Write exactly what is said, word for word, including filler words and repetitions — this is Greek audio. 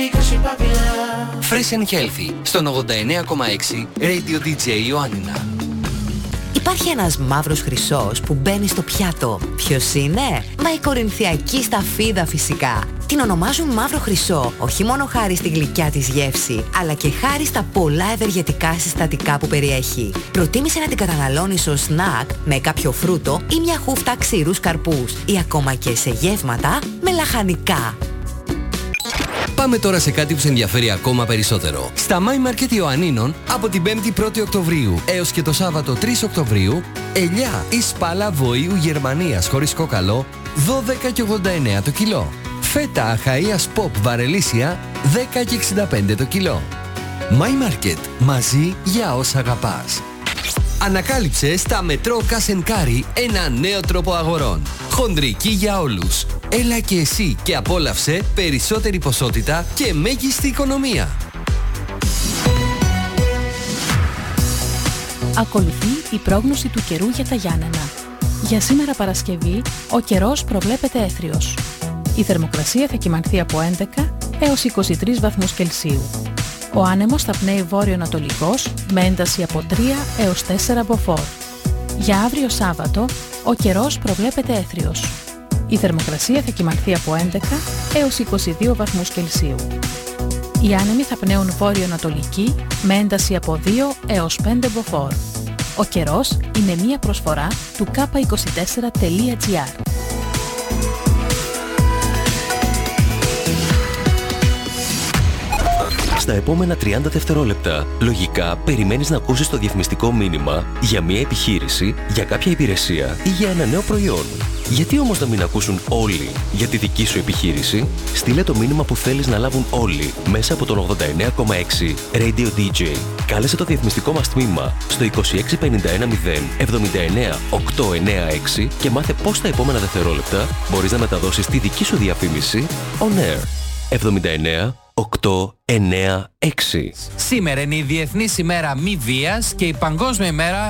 Fresh and Healthy στον ογδόντα εννέα κόμμα έξι Radio ντι τζέι Ιωάννινα. Υπάρχει ένας μαύρος χρυσός που μπαίνει στο πιάτο. Ποιος είναι? Μα η κορινθιακή σταφίδα φυσικά. Την ονομάζουν μαύρο χρυσό, όχι μόνο χάρη στη γλυκιά της γεύση, αλλά και χάρη στα πολλά ευεργετικά συστατικά που περιέχει. Προτίμησε να την καταναλώνεις ως σνακ με κάποιο φρούτο ή μια χούφτα ξηρούς καρπούς ή ακόμα και σε γεύματα με λαχανικά. Πάμε τώρα σε κάτι που σε ενδιαφέρει ακόμα περισσότερο. Στα My Market Ιωαννίνων από την πέμπτη πρώτη Οκτωβρίου έως και το Σάββατο τρεις Οκτωβρίου, ελιά ή σπάλα βοήου Γερμανίας χωρίς κόκαλο δώδεκα και ογδόντα εννέα το κιλό. Φέτα Αχαΐας Pop Βαρελίσια δέκα και εξήντα πέντε το κιλό. My Market, μαζί για όσα αγαπάς. Ανακάλυψε στα Μετρό Κασενκάρι ένα νέο τρόπο αγορών. Χοντρική για όλους. Έλα και εσύ και απόλαυσε περισσότερη ποσότητα και μέγιστη οικονομία. Ακολουθεί η πρόγνωση του καιρού για τα Γιάννενα. Για σήμερα Παρασκευή, ο καιρός προβλέπεται έθριος. Η θερμοκρασία θα κυμανθεί από έντεκα έως είκοσι τρεις βαθμούς Κελσίου. Ο άνεμος θα πνέει βόρειο-ανατολικός με ένταση από τρία έως τέσσερα μποφόρ. Για αύριο Σάββατο, ο καιρός προβλέπεται έθριος. Η θερμοκρασία θα κυμανθεί από έντεκα έως είκοσι δύο βαθμούς Κελσίου. Οι άνεμοι θα πνέουν βόρειο-ανατολική με ένταση από δύο έως πέντε μποφόρ. Ο καιρός είναι μία προσφορά του κάπα είκοσι τέσσερα τελεία τζι άρ. Στα επόμενα τριάντα δευτερόλεπτα, λογικά περιμένεις να ακούσεις το διαφημιστικό μήνυμα για μια επιχείρηση, για κάποια υπηρεσία ή για ένα νέο προϊόν. Γιατί όμως να μην ακούσουν όλοι για τη δική σου επιχείρηση? Στείλε το μήνυμα που θέλεις να λάβουν όλοι μέσα από τον ογδόντα εννέα κόμμα έξι Radio ντι τζέι. Κάλεσε το διαφημιστικό μας τμήμα στο είκοσι έξι πενήντα ένα μηδέν εβδομήντα εννέα οκτακόσια ενενήντα έξι και μάθε πώς στα επόμενα δευτερόλεπτα μπορείς να μεταδώσεις τη δική σου διαφήμιση on air. εβδομήντα εννέα οκτακόσια ενενήντα έξι. Σήμερα είναι η Διεθνής ημέρα μη βίας και η Παγκόσμια ημέρα